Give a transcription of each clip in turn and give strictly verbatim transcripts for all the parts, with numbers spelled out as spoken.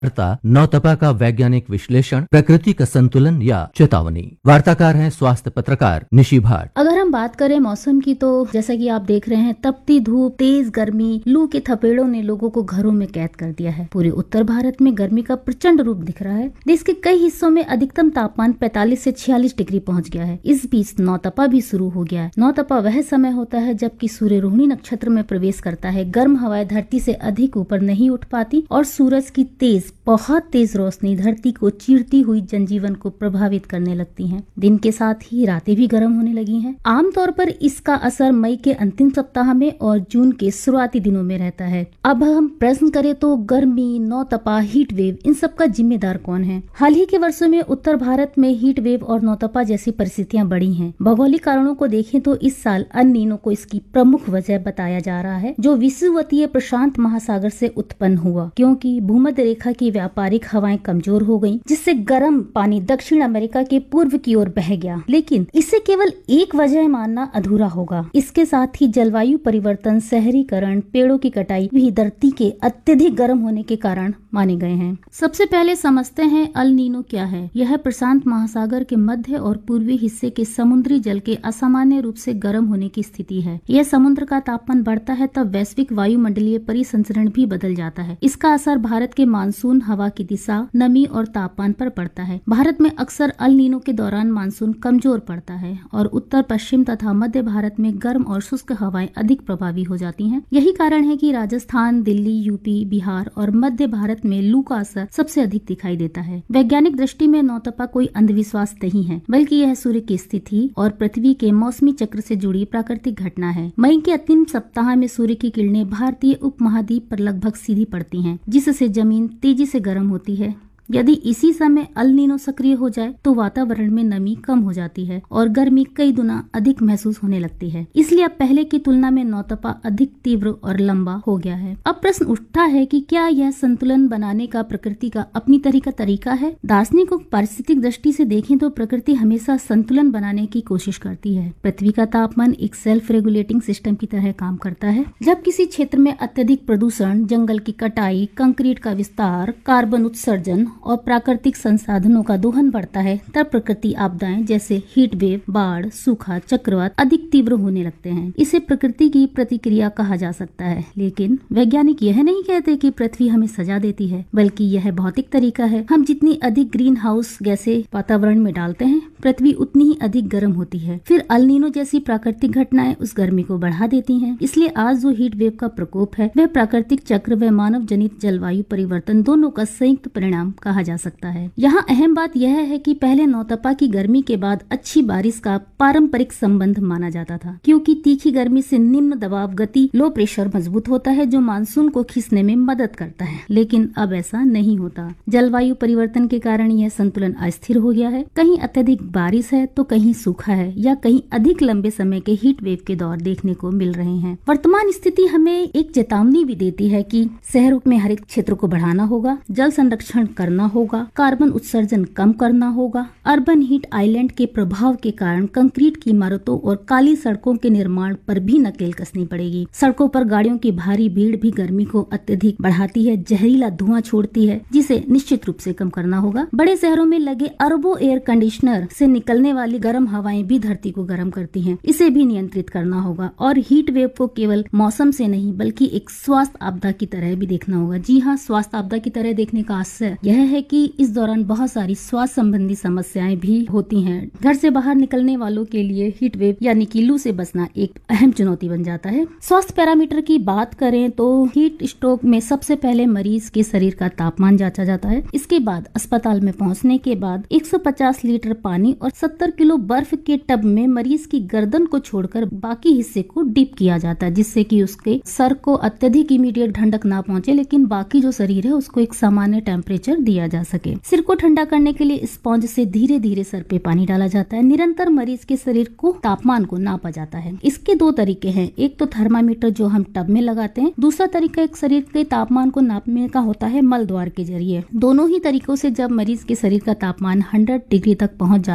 नौतपा का वैज्ञानिक विश्लेषण, प्रकृति का संतुलन या चेतावनी। वार्ताकार हैं स्वास्थ्य पत्रकार निशि भाट। अगर हम बात करें मौसम की तो जैसा कि आप देख रहे हैं, तपती धूप, तेज गर्मी, लू के थपेड़ों ने लोगों को घरों में कैद कर दिया है। पूरे उत्तर भारत में गर्मी का प्रचंड रूप दिख रहा है। देश के कई हिस्सों में अधिकतम तापमान पैंतालीस से छियालीस डिग्री पहुंच गया है। इस बीच नौतपा भी शुरू हो गया है। नौतपा वह समय होता है जबकि सूर्य रोहिणी नक्षत्र में प्रवेश करता है। गर्म हवाएं धरती से अधिक ऊपर नहीं उठ पाती और सूरज की तेज बहुत तेज रोशनी धरती को चीरती हुई जनजीवन को प्रभावित करने लगती है। दिन के साथ ही रातें भी गर्म होने लगी हैं। आमतौर पर इसका असर मई के अंतिम सप्ताह में और जून के शुरुआती दिनों में रहता है। अब हम प्रश्न करें तो गर्मी, नौतपा, हीट वेव, इन सब का जिम्मेदार कौन है? हाल ही के वर्षों में उत्तर भारत में हीट वेव और नौतपा जैसी परिस्थितियां बढ़ी हैं। भौगोलिक कारणों को देखें तो इस साल अल नीनो को इसकी प्रमुख वजह बताया जा रहा है, जो विषुवतीय प्रशांत महासागर से उत्पन्न हुआ, क्योंकि भूमध्य रेखा की व्यापारिक हवाएं कमजोर हो गईं, जिससे गर्म पानी दक्षिण अमेरिका के पूर्व की ओर बह गया। लेकिन इसे केवल एक वजह मानना अधूरा होगा। इसके साथ ही जलवायु परिवर्तन, शहरीकरण, पेड़ों की कटाई भी धरती के अत्यधिक गर्म होने के कारण माने गए हैं। सबसे पहले समझते हैं अल नीनो क्या है। यह प्रशांत महासागर के मध्य और पूर्वी हिस्से के समुद्री जल के असामान्य रूप से गर्म होने की स्थिति है। यह समुद्र का तापमान बढ़ता है तब वैश्विक वायुमंडलीय परिसंचरण भी बदल जाता है। इसका असर भारत के मानसून, हवा की दिशा, नमी और तापमान पर पड़ता है। भारत में अक्सर अल नीनो के दौरान मानसून कमजोर पड़ता है और उत्तर पश्चिम तथा मध्य भारत में गर्म और शुष्क हवाएं अधिक प्रभावी हो जाती हैं। यही कारण है कि राजस्थान, दिल्ली, यूपी, बिहार और मध्य भारत में लू का असर सबसे अधिक दिखाई देता है। वैज्ञानिक दृष्टि में नौतपा कोई अंधविश्वास नहीं है, बल्कि यह सूर्य की स्थिति और पृथ्वी के मौसमी चक्र से जुड़ी प्राकृतिक घटना है। मई के अंतिम सप्ताह में सूर्य की किरणें भारतीय उपमहाद्वीप पर लगभग सीधी पड़ती हैं, जिससे जमीन तेजी से गर्म होती है। यदि इसी समय अल नीनो सक्रिय हो जाए तो वातावरण में नमी कम हो जाती है और गर्मी कई गुना अधिक महसूस होने लगती है। इसलिए अब पहले की तुलना में नौतपा अधिक तीव्र और लंबा हो गया है। अब प्रश्न उठता है कि क्या यह संतुलन बनाने का प्रकृति का अपनी तरीका तरीका है? दार्शनिक और पारिस्थितिक दृष्टि से देखें तो प्रकृति हमेशा संतुलन बनाने की कोशिश करती है। पृथ्वी का तापमान एक सेल्फ रेगुलेटिंग सिस्टम की तरह काम करता है। जब किसी क्षेत्र में अत्यधिक प्रदूषण, जंगल की कटाई, कंक्रीट का विस्तार, कार्बन उत्सर्जन और प्राकृतिक संसाधनों का दोहन बढ़ता है, तब प्रकृति आपदाएं जैसे हीट वेव, बाढ़, सूखा, चक्रवात अधिक तीव्र होने लगते हैं। इसे प्रकृति की प्रतिक्रिया कहा जा सकता है। लेकिन वैज्ञानिक यह नहीं कहते कि पृथ्वी हमें सजा देती है, बल्कि यह भौतिक तरीका है। हम जितनी अधिक ग्रीन हाउस गैसें वातावरण में डालते हैं, पृथ्वी उतनी ही अधिक गर्म होती है। फिर अल नीनो जैसी प्राकृतिक घटनाएं उस गर्मी को बढ़ा देती हैं। इसलिए आज जो हीट वेव का प्रकोप है, वह प्राकृतिक चक्र व मानव जनित जलवायु परिवर्तन दोनों का संयुक्त परिणाम कहा जा सकता है। यहाँ अहम बात यह है कि पहले नौतपा की गर्मी के बाद अच्छी बारिश का पारंपरिक संबंध माना जाता था, क्योंकि तीखी गर्मी से निम्न दबाव गति, लो प्रेशर मजबूत होता है, जो मानसून को खींचने में मदद करता है। लेकिन अब ऐसा नहीं होता। जलवायु परिवर्तन के कारण यह संतुलन अस्थिर हो गया है। कहीं अत्यधिक बारिश है तो कहीं सूखा है या कहीं अधिक लंबे समय के हीट वेव के दौर देखने को मिल रहे हैं। वर्तमान स्थिति हमें एक चेतावनी भी देती है कि शहरों में हरित क्षेत्र को बढ़ाना होगा, जल संरक्षण करना होगा, कार्बन उत्सर्जन कम करना होगा। अर्बन हीट आइलैंड के प्रभाव के कारण कंक्रीट की इमारतों और काली सड़कों के निर्माण पर भी नकेल कसनी पड़ेगी। सड़कों पर गाड़ियों की भारी भीड़ भी गर्मी को अत्यधिक बढ़ाती है, जहरीला धुआं छोड़ती है, जिसे निश्चित रूप से कम करना होगा। बड़े शहरों में लगे अरबों एयर कंडीशनर से निकलने वाली गर्म हवाएं भी धरती को गर्म करती हैं। इसे भी नियंत्रित करना होगा और हीट वेव को केवल मौसम से नहीं बल्कि एक स्वास्थ्य आपदा की तरह भी देखना होगा। जी हाँ, स्वास्थ्य आपदा की तरह देखने का आशय यह है कि इस दौरान बहुत सारी स्वास्थ्य संबंधी समस्याएं भी होती हैं। घर से बाहर निकलने वालों के लिए हीट वेव यानी कि लू से बचना एक अहम चुनौती बन जाता है। स्वास्थ्य पैरामीटर की बात करें तो हीट स्ट्रोक में सबसे पहले मरीज के शरीर का तापमान जांचा जाता है। इसके बाद अस्पताल में पहुंचने के बाद एक सौ पचास लीटर पानी और सत्तर किलो बर्फ के टब में मरीज की गर्दन को छोड़कर बाकी हिस्से को डिप किया जाता है, जिससे कि उसके सर को अत्यधिक इमीडिएट ठंडक ना पहुंचे, लेकिन बाकी जो शरीर है उसको एक सामान्य टेम्परेचर दिया जा सके। सिर को ठंडा करने के लिए स्पॉन्ज से धीरे धीरे सर पे पानी डाला जाता है। निरंतर मरीज के शरीर को तापमान को नापा जाता है। इसके दो तरीके हैं, एक तो थर्मामीटर जो हम टब में लगाते हैं, दूसरा तरीका एक शरीर के तापमान को नापने का होता है मल द्वार के जरिए। दोनों ही तरीकों से जब मरीज के शरीर का तापमान सौ डिग्री तक पहुंच जाता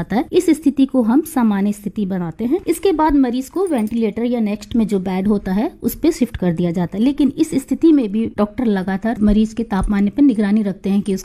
जाता है। इस स्थिति को हम सामान्य स्थिति बनाते हैं। इसके बाद मरीज को वेंटिलेटर या नेक्स्ट में जो बेड होता है उस पे शिफ्ट कर दिया जाता है। लेकिन इस स्थिति में भी डॉक्टर लगातार मरीज के तापमान पर निगरानी रखते हैं कि